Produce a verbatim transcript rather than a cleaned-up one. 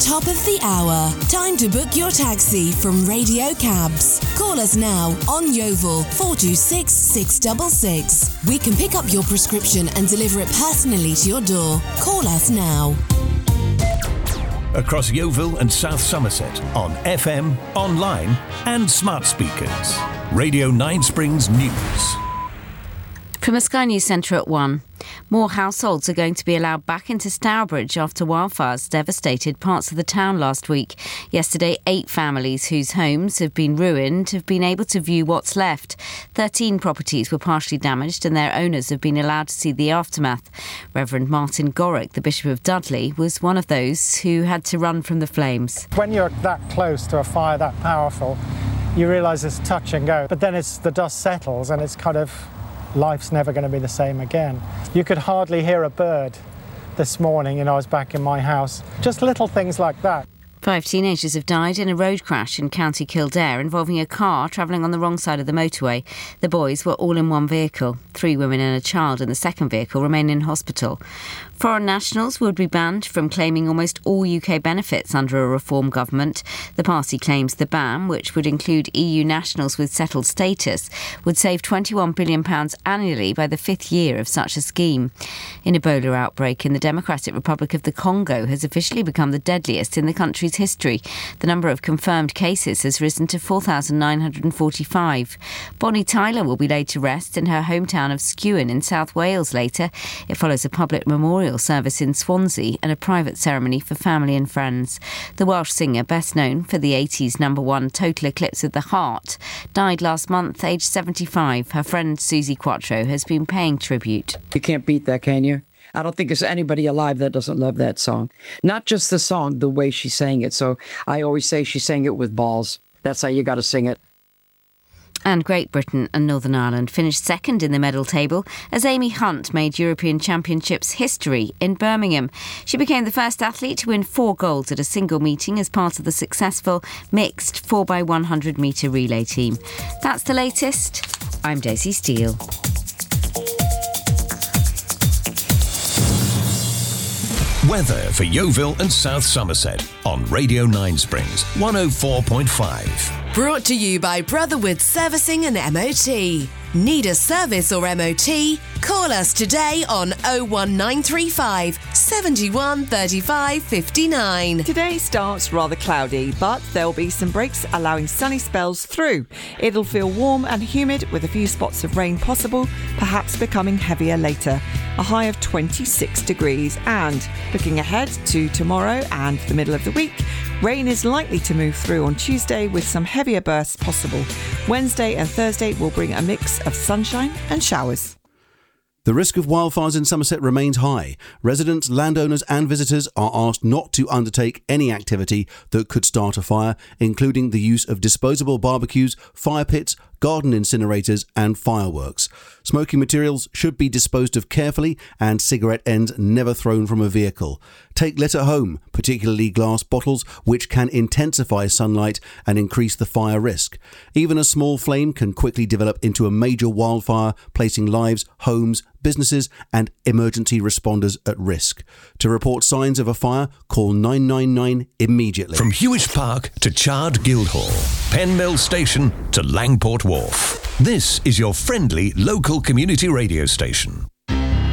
top of the hour. Time to book your taxi from Radio Cabs. Call us now on Yeovil four two six, six six six. We can pick up your prescription and deliver it personally to your door. Call us now. Across Yeovil and South Somerset on F M, online and smart speakers. Radio Nine Springs News. From a Sky News Centre at one. More households are going to be allowed back into Stourbridge after wildfires devastated parts of the town last week. Yesterday, eight families whose homes have been ruined have been able to view what's left. Thirteen properties were partially damaged and their owners have been allowed to see the aftermath. Reverend Martin Gorrick, the Bishop of Dudley, was one of those who had to run from the flames. When you're that close to a fire that powerful, you realise it's touch and go. But then it's the dust settles and it's kind of... life's never going to be the same again. You could hardly hear a bird this morning, and I was back in my house. Just little things like that. Five teenagers have died in a road crash in County Kildare involving a car travelling on the wrong side of the motorway. The boys were all in one vehicle. Three women and a child in the second vehicle remain in hospital. Foreign nationals would be banned from claiming almost all U K benefits under a reform government. The party claims the ban, which would include E U nationals with settled status, would save twenty-one billion pounds annually by the fifth year of such a scheme. An Ebola outbreak in the Democratic Republic of the Congo has officially become the deadliest in the country's history. The number of confirmed cases has risen to four thousand nine hundred forty-five. Bonnie Tyler will be laid to rest in her hometown of Skewen in South Wales later. It follows a public memorial service in Swansea and a private ceremony for family and friends. The Welsh singer, best known for the eighties number one Total Eclipse of the Heart, died last month, aged seventy-five. Her friend Susie Quattro has been paying tribute. You can't beat that, can you? I don't think there's anybody alive that doesn't love that song. Not just the song, the way she sang it. So I always say she sang it with balls. That's how you got to sing it. And Great Britain and Northern Ireland finished second in the medal table as Amy Hunt made European Championships history in Birmingham. She became the first athlete to win four golds at a single meeting as part of the successful mixed four by one hundred metre relay team. That's the latest. I'm Daisy Steele. Weather for Yeovil and South Somerset on Radio Nine Springs one oh four point five. Brought to you by Brotherwood Servicing and M O T. Need a service or M O T? Call us today on oh one nine three five, seven one three five five nine. Today starts rather cloudy, but there'll be some breaks allowing sunny spells through. It'll feel warm and humid with a few spots of rain possible, perhaps becoming heavier later. A high of twenty-six degrees. And looking ahead to tomorrow and the middle of the week, rain is likely to move through on Tuesday with some heavier bursts possible. Wednesday and Thursday will bring a mix of sunshine and showers. The risk of wildfires in Somerset remains high. Residents, landowners and visitors are asked not to undertake any activity that could start a fire, including the use of disposable barbecues, fire pits, garden incinerators and fireworks. Smoking materials should be disposed of carefully and cigarette ends never thrown from a vehicle. Take litter home, particularly glass bottles, which can intensify sunlight and increase the fire risk. Even a small flame can quickly develop into a major wildfire, placing lives, homes, businesses and emergency responders at risk. To report signs of a fire, call nine nine nine immediately. From Hewish Park to Chard Guildhall, Penmill Station to Langport Wharf. This is your friendly local community radio station.